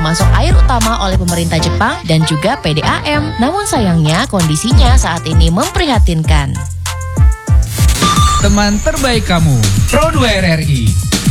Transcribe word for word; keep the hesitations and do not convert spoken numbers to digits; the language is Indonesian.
masuk air utama oleh pemerintah Jepang dan juga P D A M. Namun sayangnya kondisinya saat ini memprihatinkan. Teman terbaik kamu, Pro dua R R I.